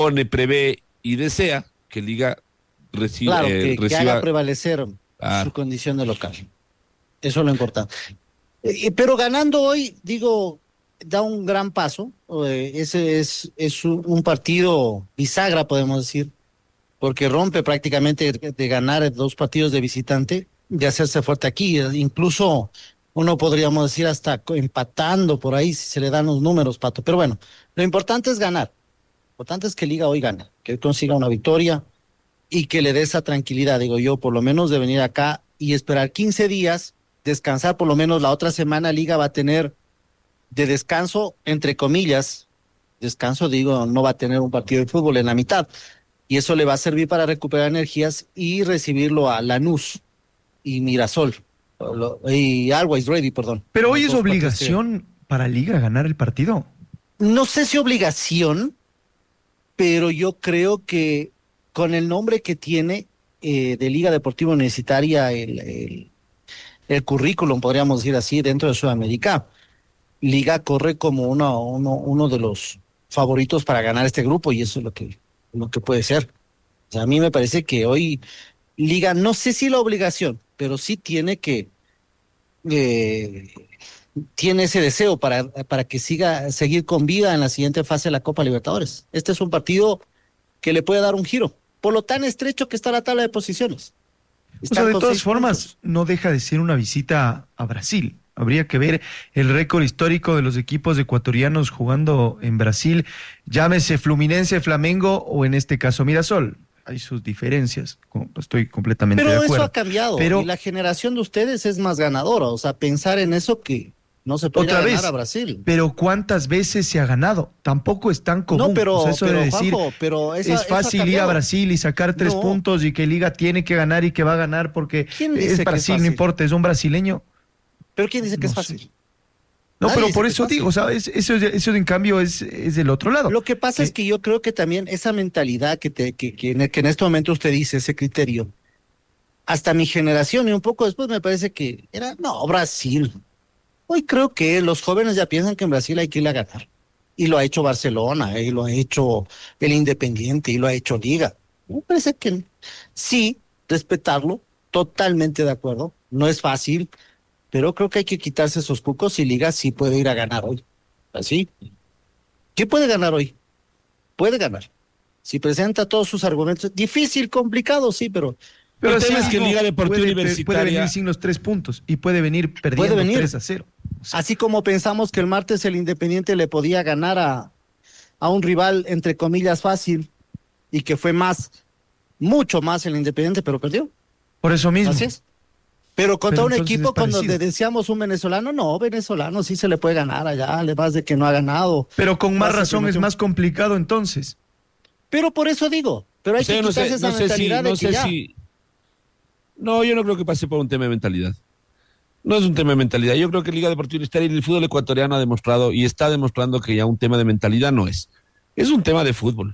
supone, prevé y desea que Liga Claro, que haga reciba. prevalecer Ah, su condición de local. Eso es lo importante. Pero ganando hoy, digo, da un gran paso. Ese es un partido bisagra, podemos decir, porque rompe prácticamente de ganar 2 partidos de visitante, de hacerse fuerte aquí. Incluso uno podríamos decir hasta empatando por ahí si se le dan los números, Pato. Pero bueno, lo importante es ganar. Lo importante es que Liga hoy gane, que consiga una victoria y que le dé esa tranquilidad, digo yo, por lo menos de venir acá y esperar 15 días, descansar por lo menos la otra semana. Liga va a tener de descanso, entre comillas, descanso digo, no va a tener un partido de fútbol en la mitad, y eso le va a servir para recuperar energías y recibirlo a Lanús y Mirasol, y Always Ready, perdón. Pero hoy Los es dos partidos obligación para Liga ganar el partido. no sé si obligación, pero yo creo que con el nombre que tiene de Liga Deportiva Universitaria, el currículum, podríamos decir así, dentro de Sudamérica, Liga corre como uno de los favoritos para ganar este grupo y eso es lo que puede ser. O sea, a mí me parece que hoy Liga, no sé si la obligación, pero sí eh, tiene ese deseo para que seguir con vida en la siguiente fase de la Copa Libertadores. Este es un partido que le puede dar un giro, por lo tan estrecho que está la tabla de posiciones. O sea, Están de con todas 6 formas, puntos. no deja de ser una visita a Brasil. Habría que ver el récord histórico de los equipos ecuatorianos jugando en Brasil, llámese Fluminense, Flamengo o en este caso Mirasol. Hay sus diferencias, estoy completamente de Pero eso acuerdo. ha cambiado y Pero la generación de ustedes es más ganadora. O sea, pensar en eso que no se puede ir a otra ganar a vez, Brasil. pero ¿cuántas veces se ha ganado? Tampoco es tan No, común. O sea, eso de pero decir, Juanjo, pero es eso ha fácil ir a cambiado. Brasil y sacar 3 puntos y que Liga tiene que ganar y que va a ganar porque ¿Quién es dice que es Brasil, no fácil? importa, es un brasileño. ¿Pero quién dice que No es sé. fácil? No, Nadie pero dice por que es eso digo, fácil. ¿sabes? Eso en cambio es del otro lado. Lo que pasa es Que, que yo creo que también esa mentalidad que en este momento usted dice, ese criterio, hasta mi generación y un poco después me parece que era, no, Brasil. Hoy creo que los jóvenes ya piensan que en Brasil hay que ir a ganar. Y lo ha hecho Barcelona, y lo ha hecho el Independiente, y lo ha hecho Liga. Me parece que sí, respetarlo, totalmente de acuerdo. No es fácil, pero creo que hay que quitarse esos cucos y Liga sí puede ir a ganar hoy. Así. ¿Qué puede ganar hoy? Puede ganar. Si presenta todos sus argumentos, difícil, complicado, sí, pero pero el así tema es que mismo Liga Deportiva puede venir Universitaria, sin los 3 puntos y puede venir puede perdiendo venir. 3-0. O sea, Así como pensamos que el martes el Independiente le podía ganar a un rival, entre comillas, fácil, y que fue mucho más el Independiente, pero perdió. por eso mismo. Así es. Pero contra Pero un entonces es equipo, cuando parecido. decíamos un venezolano, no, venezolano sí se le puede ganar allá, además de que no ha ganado. Pero con más Hace razón es promoción. más complicado entonces. Pero por eso digo, pero hay o sea, que yo no quitarse sé, esa no sé si, mentalidad de no que sé ya. si, no, yo no creo que pase por un tema de mentalidad. No es un tema de mentalidad. Yo creo que Liga Deportiva Universitaria y el fútbol ecuatoriano ha demostrado y está demostrando que ya un tema de mentalidad no es. Es un tema de fútbol.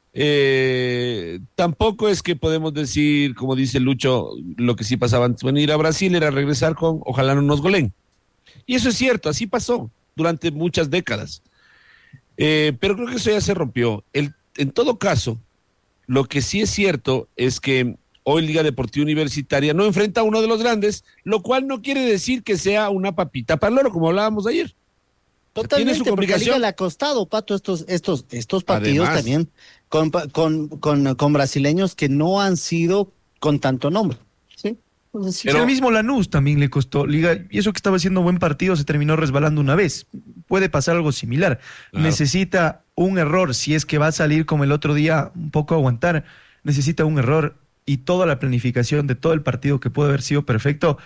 Tampoco es que podemos decir, como dice Lucho, lo que sí pasaba antes de venir a Brasil era regresar con ojalá no nos goleen. Y eso es cierto, así pasó durante muchas décadas. Pero creo que eso ya se rompió. En todo caso, lo que sí es cierto es que hoy Liga Deportiva Universitaria no enfrenta a uno de los grandes, lo cual no quiere decir que sea una papita para el loro, como hablábamos ayer. O sea, tiene su Totalmente, porque a Liga complicación. le ha costado, Pato, estos partidos Además, también con brasileños que no han sido con tanto nombre. ¿Sí? Entonces, sí. Si al pero mismo Lanús también le costó Liga, y eso que estaba haciendo buen partido se terminó resbalando una vez. Puede pasar algo similar. claro, Necesita un error, si es que va a salir como el otro día, un poco aguantar, necesita un error y toda la planificación de todo el partido que puede haber sido perfecto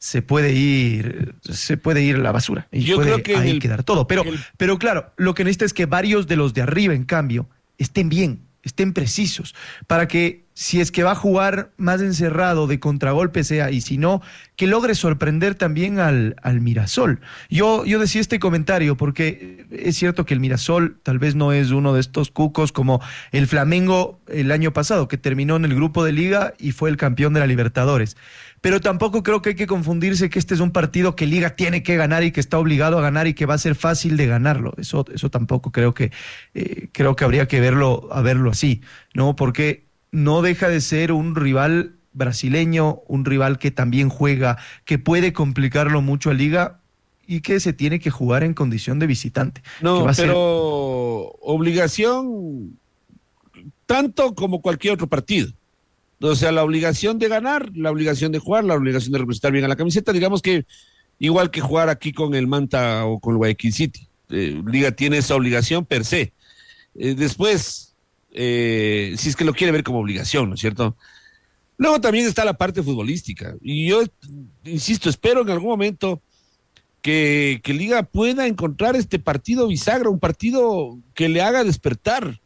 se puede ir a la basura y yo creo puede que en ahí quedar todo. el Pero claro, lo que necesita es que varios de los de arriba, en cambio, estén bien, estén precisos, para que si es que va a jugar más encerrado de contragolpe sea, y si no, que logre sorprender también al Mirasol. Yo decía este comentario porque es cierto que el Mirasol tal vez no es uno de estos cucos como el Flamengo el año pasado, que terminó en el grupo de Liga y fue el campeón de la Libertadores. Pero tampoco creo que hay que confundirse que este es un partido que Liga tiene que ganar y que está obligado a ganar y que va a ser fácil de ganarlo. Eso tampoco creo que habría que verlo así, ¿no? Porque no deja de ser un rival brasileño, un rival que también juega, que puede complicarlo mucho a Liga y que se tiene que jugar en condición de visitante. No, pero obligación tanto como cualquier otro partido. O sea, la obligación de ganar, la obligación de jugar, la obligación de representar bien a la camiseta, digamos que igual que jugar aquí con el Manta o con el Guayaquil City. Liga tiene esa obligación per se. Después, si es que lo quiere ver como obligación, ¿no es cierto? Luego también está la parte futbolística. Y yo, insisto, espero en algún momento que Liga pueda encontrar este partido bisagra, un partido que le haga despertar.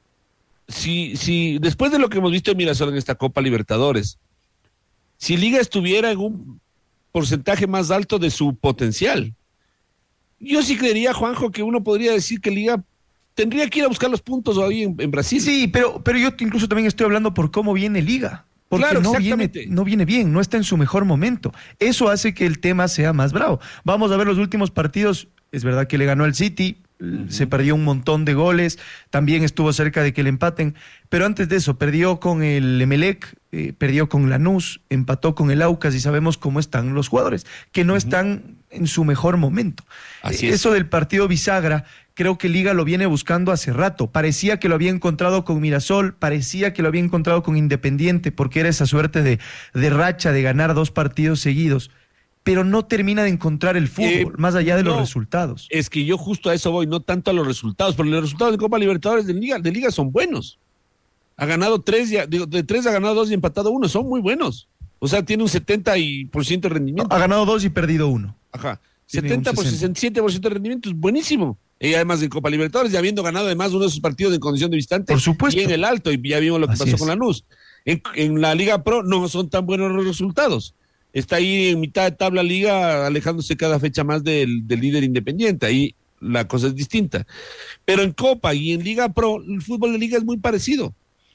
Si después de lo que hemos visto en Mirasol en esta Copa Libertadores, si Liga estuviera en un porcentaje más alto de su potencial, yo sí creería, Juanjo, que uno podría decir que Liga tendría que ir a buscar los puntos hoy en Brasil. Sí, pero yo incluso también estoy hablando por cómo viene Liga. Porque claro, no viene bien, no está en su mejor momento. Eso hace que el tema sea más bravo. Vamos a ver los últimos partidos. Es verdad que le ganó al City, se perdió un montón de goles, también estuvo cerca de que le empaten, pero antes de eso perdió con el Emelec, perdió con Lanús, empató con el Aucas y sabemos cómo están los jugadores, que no están en su mejor momento. Así es. Eso del partido bisagra, creo que Liga lo viene buscando hace rato. Parecía que lo había encontrado con Mirasol, parecía que lo había encontrado con Independiente, porque era esa suerte de racha de ganar 2 partidos seguidos, pero no termina de encontrar el fútbol, más allá de los resultados. Es que yo justo a eso voy, no tanto a los resultados, porque los resultados de Copa Libertadores de Liga son buenos. Ha ganado 3, de 3 ha ganado 2 y empatado 1, son muy buenos. O sea, tiene un 70% de rendimiento. Ha ganado 2 y perdido 1. Ajá, 67% de rendimiento, es buenísimo. Y además en Copa Libertadores, ya habiendo ganado además uno de sus partidos en condición de visitante. Por supuesto. Y en el alto, y ya vimos lo que pasó con Lanús. En la Liga Pro no son tan buenos los resultados. Está ahí en mitad de tabla Liga, alejándose cada fecha más del líder Independiente. Ahí la cosa es distinta. Pero en Copa y en Liga Pro, el fútbol de Liga es muy parecido.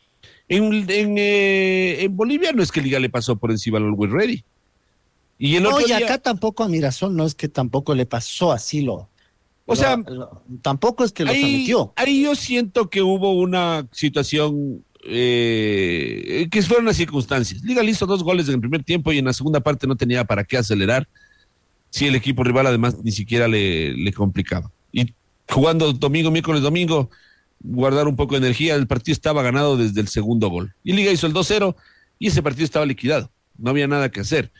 En Bolivia no es que Liga le pasó por encima al Always Ready. Y el otro día, acá tampoco a Mirasol no es que tampoco le pasó así tampoco es que lo sometió. Ahí yo siento que hubo una situación que fueron las circunstancias. Liga le hizo 2 goles en el primer tiempo y en la segunda parte no tenía para qué acelerar si el equipo rival además ni siquiera le complicaba. Y jugando domingo, miércoles, domingo, guardar un poco de energía, el partido estaba ganado desde el segundo gol. Y Liga hizo el 2-0 y ese partido estaba liquidado. No había nada que hacer.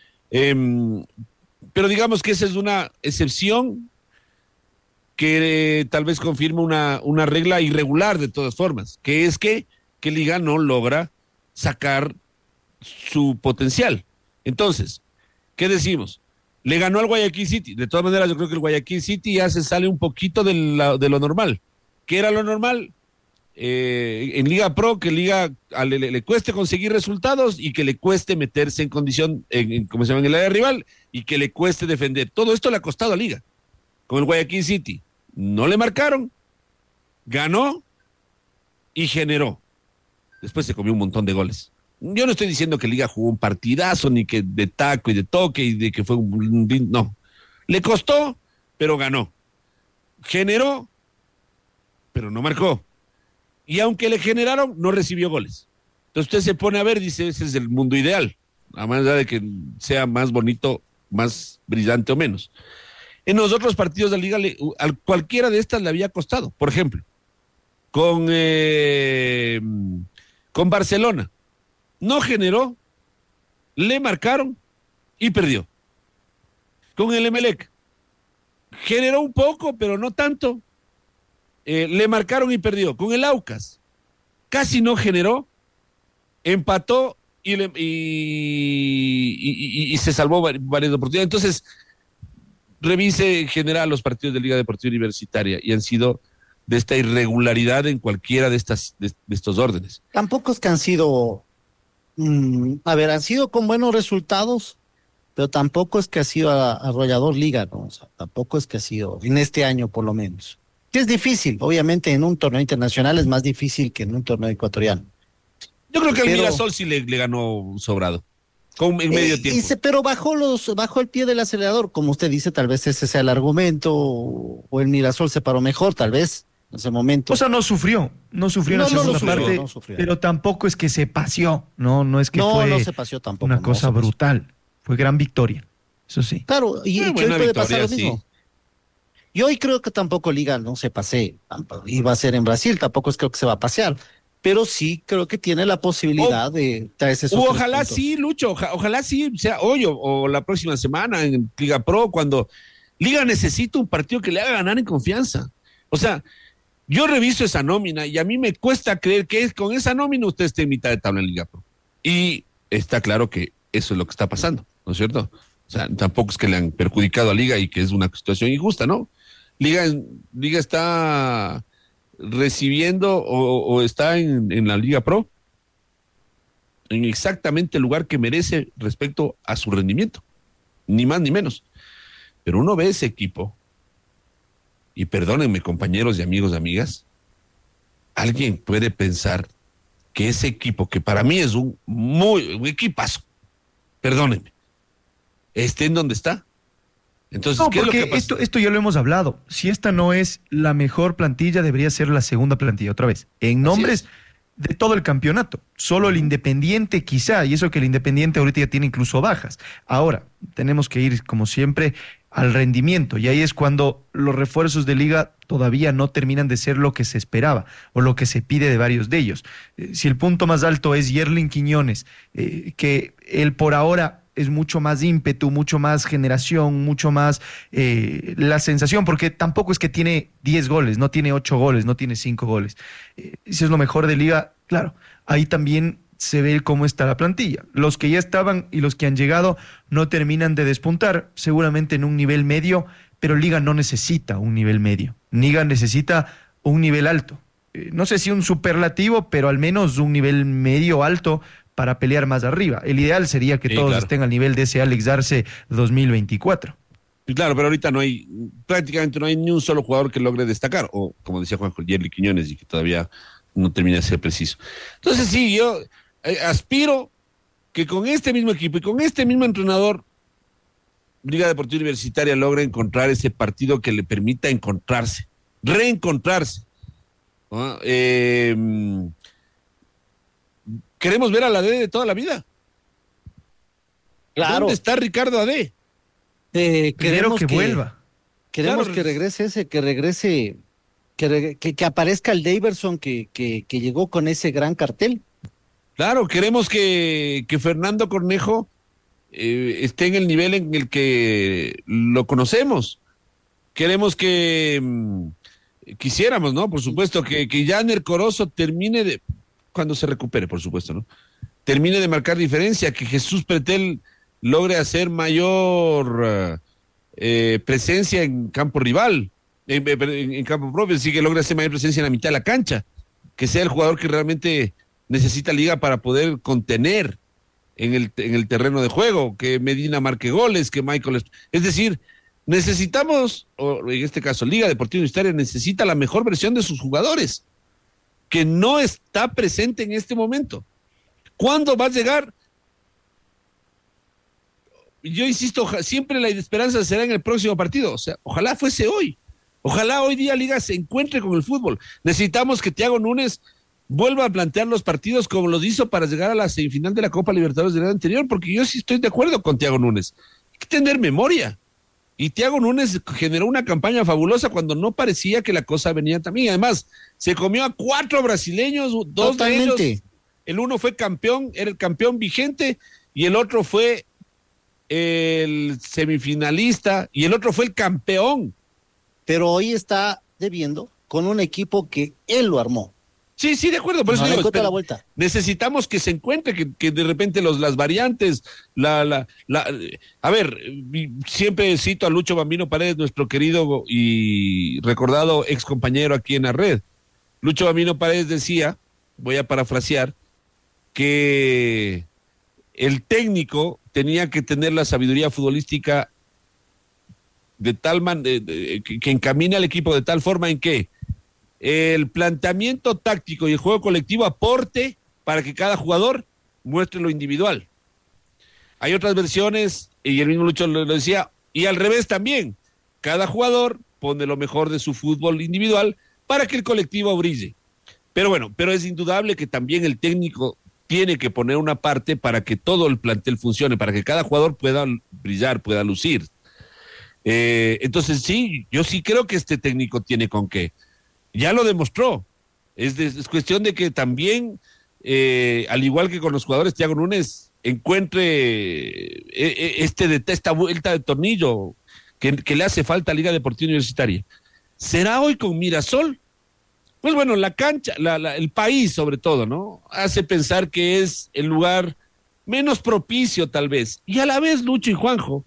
Pero digamos que esa es una excepción que tal vez confirma una regla irregular de todas formas, que es que Liga no logra sacar su potencial. Entonces, ¿qué decimos? Le ganó al Guayaquil City. De todas maneras, yo creo que el Guayaquil City ya se sale un poquito de lo normal. ¿Qué era lo normal? En Liga Pro, que Liga le cueste conseguir resultados y que le cueste meterse en condición, como se llama, en el área rival, y que le cueste defender. Todo esto le ha costado a Liga. Con el Guayaquil City no le marcaron, ganó y generó. Después se comió un montón de goles. Yo no estoy diciendo que Liga jugó un partidazo, ni que de taco y de toque y de que fue no. Le costó, pero ganó. Generó, pero no marcó. Y aunque le generaron, no recibió goles. Entonces usted se pone a ver, dice, ese es el mundo ideal. A más de que sea más bonito, más brillante o menos. En los otros partidos de la Liga, a cualquiera de estas le había costado. Por ejemplo, con Barcelona. No generó, le marcaron y perdió. Con el Emelec. Generó un poco, pero no tanto. Le marcaron y perdió. Con el Aucas. Casi no generó, empató y se salvó varias oportunidades. Entonces, revise en general los partidos de Liga Deportiva Universitaria y han sido de esta irregularidad en cualquiera de estos órdenes. Tampoco es que han sido, han sido con buenos resultados, pero tampoco es que ha sido arrollador Liga, ¿no? O sea, tampoco es que ha sido, en este año por lo menos. Que es difícil, obviamente en un torneo internacional es más difícil que en un torneo ecuatoriano. Yo creo que el Mirasol sí le ganó sobrado, en medio tiempo. Pero bajó el pie del acelerador, como usted dice, tal vez ese sea el argumento, o el Mirasol se paró mejor, tal vez, en ese momento. O sea, no sufrió en la segunda parte, no sufrió. pero tampoco es que se paseó, no es que fue no se paseó tampoco, una cosa brutal, fue gran victoria, eso sí. Claro, y que hoy puede victoria, pasar lo mismo. sí. Y hoy creo que tampoco Liga no se pasee, iba a ser en Brasil, tampoco creo que se va a pasear, pero sí creo que tiene la posibilidad de traerse esos ojalá 3 puntos. sí, Lucho, ojalá sí, sea hoy o la próxima semana en Liga Pro, cuando Liga necesita un partido que le haga ganar en confianza. O sea, yo reviso esa nómina y a mí me cuesta creer que con esa nómina usted esté en mitad de tabla en Liga Pro. Y está claro que eso es lo que está pasando, ¿no es cierto? O sea, tampoco es que le han perjudicado a Liga y que es una situación injusta, ¿no? Liga está recibiendo o está en la Liga Pro en exactamente el lugar que merece respecto a su rendimiento, ni más ni menos. Pero uno ve ese equipo, y perdónenme compañeros y amigos, amigas, alguien puede pensar que ese equipo, que para mí es un equipazo, perdónenme, esté en donde está. Entonces, No, ¿qué es lo porque que pasa? esto ya lo hemos hablado. Si esta no es la mejor plantilla, debería ser la segunda plantilla otra vez. En nombres de todo el campeonato. Solo el Independiente quizá, y eso que el Independiente ahorita ya tiene incluso bajas. Ahora, tenemos que ir, como siempre, al rendimiento. Y ahí es cuando los refuerzos de Liga todavía no terminan de ser lo que se esperaba o lo que se pide de varios de ellos. Si el punto más alto es Yerlin Quiñones, que él por ahora es mucho más ímpetu, mucho más generación, mucho más la sensación, porque tampoco es que tiene 10 goles, no tiene 8 goles, no tiene 5 goles. Si es lo mejor de Liga, claro, ahí también se ve cómo está la plantilla. Los que ya estaban y los que han llegado no terminan de despuntar, seguramente en un nivel medio, pero Liga no necesita un nivel medio. Liga necesita un nivel alto. No sé si un superlativo, pero al menos un nivel medio alto para pelear más arriba. El ideal sería que todos estén al nivel de ese Alex Arce 2024. Claro, pero ahorita prácticamente no hay ni un solo jugador que logre destacar, o como decía Juanjo, Yerli Quiñones, y que todavía no termina de ser preciso. Entonces sí, yo aspiro que con este mismo equipo y con este mismo entrenador, Liga Deportiva Universitaria logre encontrar ese partido que le permita encontrarse, reencontrarse, ¿no? Queremos ver a la D de toda la vida. Claro. ¿Dónde está Ricardo Ade? Queremos que vuelva. Queremos que regrese que aparezca el Daverson que llegó con ese gran cartel. Claro, queremos que Fernando Cornejo esté en el nivel en el que lo conocemos. Queremos quisiéramos, ¿no? Por supuesto, que Janer Corozo termine cuando se recupere, por supuesto, ¿no? Termine de marcar diferencia, que Jesús Pretel logre hacer mayor presencia en campo rival, en campo propio, así que logre hacer mayor presencia en la mitad de la cancha, que sea el jugador que realmente necesita Liga para poder contener en el terreno de juego, que Medina marque goles, que Michael... Es decir, necesitamos, o en este caso Liga Deportiva Universitaria necesita la mejor versión de sus jugadores, que no está presente en este momento. ¿Cuándo va a llegar? Yo insisto, siempre la esperanza será en el próximo partido. O sea, ojalá fuese hoy. Ojalá hoy día Liga se encuentre con el fútbol. Necesitamos que Thiago Núñez vuelva a plantear los partidos como los hizo para llegar a la semifinal de la Copa Libertadores del año anterior, porque yo sí estoy de acuerdo con Thiago Núñez. Hay que tener memoria. Y Thiago Núñez generó una campaña fabulosa cuando no parecía que la cosa venía también. Además, se comió a 4 brasileños, 2 de ellos. El uno fue campeón, era el campeón vigente, y el otro fue el semifinalista, y el otro fue el campeón. Pero hoy está debiendo con un equipo que él lo armó. O Sí, de acuerdo. Por eso No digo, encuentra la vuelta. necesitamos que se encuentre, que de repente las variantes, a ver, siempre cito a Lucho Bambino Paredes, nuestro querido y recordado ex compañero aquí en la red. Lucho Bambino Paredes decía, voy a parafrasear, que el técnico tenía que tener la sabiduría futbolística de tal que encamine al equipo de tal forma en que el planteamiento táctico y el juego colectivo aporte para que cada jugador muestre lo individual. Hay otras versiones, y el mismo Lucho lo decía, y al revés también. Cada jugador pone lo mejor de su fútbol individual para que el colectivo brille. Pero bueno, pero es indudable que también el técnico tiene que poner una parte para que todo el plantel funcione, para que cada jugador pueda brillar, pueda lucir. Entonces sí, yo sí creo que este técnico tiene con qué. Ya lo demostró. Es cuestión de que también, al igual que con los jugadores, Thiago Núñez encuentre esta vuelta de tornillo que le hace falta a Liga Deportiva Universitaria. ¿Será hoy con Mirasol? Pues bueno, la cancha, el país sobre todo, ¿no? Hace pensar que es el lugar menos propicio tal vez. Y a la vez, Lucho y Juanjo,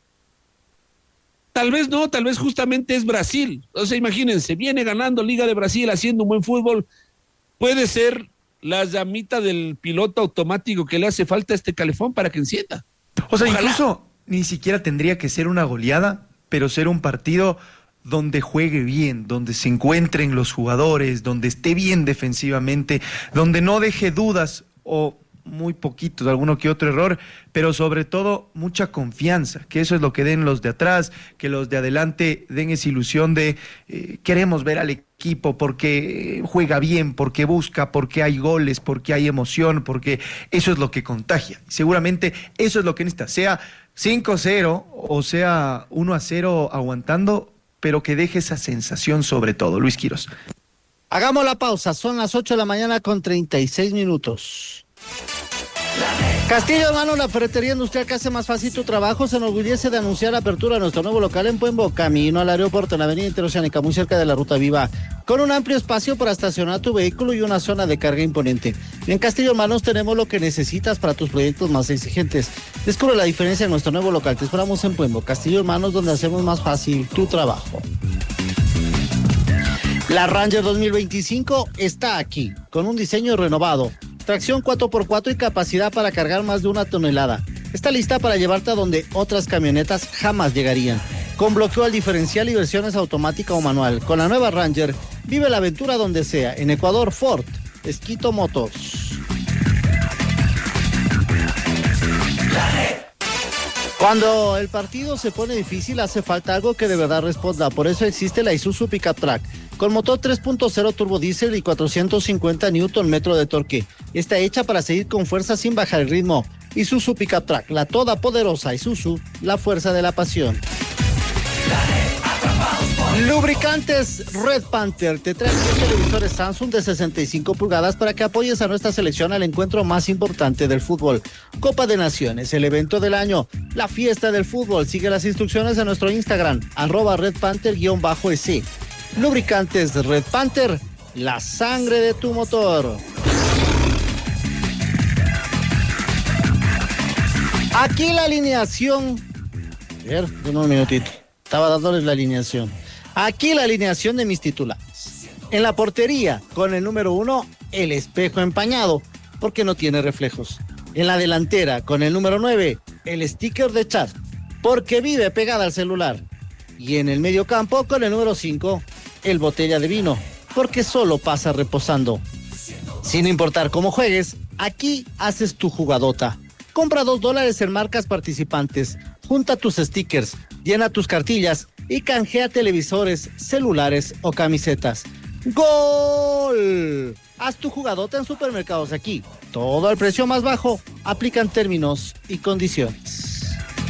tal vez no, tal vez justamente es Brasil. O sea, imagínense, viene ganando Liga de Brasil, haciendo un buen fútbol. Puede ser la llamita del piloto automático que le hace falta a este calefón para que encienda. O sea, Ojalá. incluso ni siquiera tendría que ser una goleada, pero ser un partido donde juegue bien, donde se encuentren los jugadores, donde esté bien defensivamente, donde no deje dudas o muy poquitos, alguno que otro error, pero sobre todo mucha confianza, que eso es lo que den los de atrás, que los de adelante den esa ilusión de queremos ver al equipo porque juega bien, porque busca, porque hay goles, porque hay emoción, porque eso es lo que contagia. Seguramente eso es lo que necesita, sea 5-0 o sea 1-0 aguantando, pero que deje esa sensación sobre todo. Luis Quiroz. Hagamos la pausa, son las 8 de la mañana con 36 minutos. Castillo Hermano, la ferretería industrial que hace más fácil tu trabajo, se enorgullece de anunciar la apertura de nuestro nuevo local en Puembo, camino al aeropuerto en la avenida Interoceánica, muy cerca de la Ruta Viva, con un amplio espacio para estacionar tu vehículo y una zona de carga imponente. En Castillo Hermanos tenemos lo que necesitas para tus proyectos más exigentes. Descubre la diferencia en nuestro nuevo local. Te esperamos en Puembo, Castillo Hermanos, donde hacemos más fácil tu trabajo. La Ranger 2025 está aquí, con un diseño renovado, tracción 4x4 y capacidad para cargar más de 1 tonelada. Está lista para llevarte a donde otras camionetas jamás llegarían. Con bloqueo al diferencial y versiones automática o manual. Con la nueva Ranger, vive la aventura donde sea. En Ecuador, Ford, Esquito Motors. Cuando el partido se pone difícil, hace falta algo que de verdad responda. Por eso existe la Isuzu Pickup Track, con motor 3.0 turbo diésel y 450 Nm de torque. Está hecha para seguir con fuerza sin bajar el ritmo. Isuzu Pickup Track, la todopoderosa Isuzu, la fuerza de la pasión. Lubricantes Red Panther te trae 3 televisores Samsung de 65 pulgadas para que apoyes a nuestra selección al encuentro más importante del fútbol. Copa de Naciones, el evento del año, la fiesta del fútbol. Sigue las instrucciones en nuestro Instagram, @redpanther_es. Lubricantes Red Panther, la sangre de tu motor. Aquí la alineación. A ver, un minutito. Estaba dándoles la alineación. Aquí la alineación de mis titulares. En la portería, con el número 1, el espejo empañado, porque no tiene reflejos. En la delantera, con el número 9, el sticker de chat, porque vive pegada al celular. Y en el medio campo, con el número 5, el botella de vino, porque solo pasa reposando. Sin importar cómo juegues, aquí haces tu jugadota. Compra $2 en marcas participantes, junta tus stickers, llena tus cartillas y canjea televisores, celulares o camisetas. ¡Gol! Haz tu jugadota en Supermercados Aquí. Todo al precio más bajo. Aplican términos y condiciones.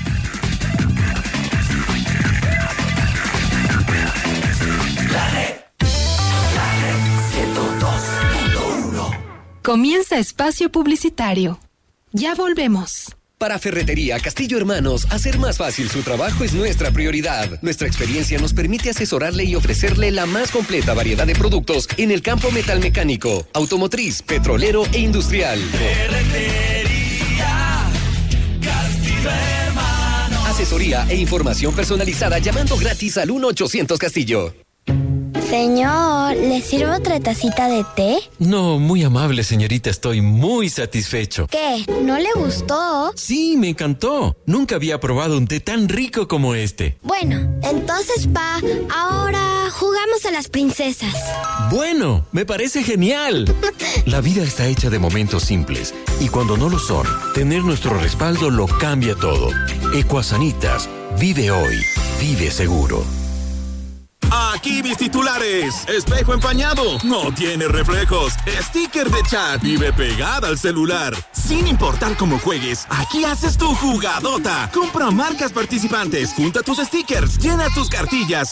La red 102.1. Comienza espacio publicitario. Ya volvemos. Para Ferretería Castillo Hermanos, hacer más fácil su trabajo es nuestra prioridad. Nuestra experiencia nos permite asesorarle y ofrecerle la más completa variedad de productos en el campo metalmecánico, automotriz, petrolero e industrial. Ferretería Castillo Hermanos. Asesoría e información personalizada llamando gratis al 1-800 Castillo. Señor, ¿le sirvo otra tacita de té? No, muy amable, señorita. Estoy muy satisfecho. ¿Qué? ¿No le gustó? Sí, me encantó. Nunca había probado un té tan rico como este. Bueno, entonces, pa, ahora jugamos a las princesas. Bueno, me parece genial. La vida está hecha de momentos simples. Y cuando no lo son, tener nuestro respaldo lo cambia todo. Ecuasanitas. Vive hoy. Vive seguro. Aquí mis titulares. Espejo empañado, no tiene reflejos. Sticker de chat, vive pegada al celular. Sin importar cómo juegues, aquí haces tu jugadota. Compra marcas participantes, junta tus stickers, llena tus cartillas